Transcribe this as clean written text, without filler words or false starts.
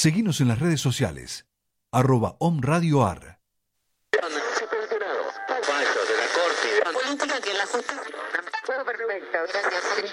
Seguinos en las redes sociales, @omradioar. Política que la justicia. Perfecto, gracias.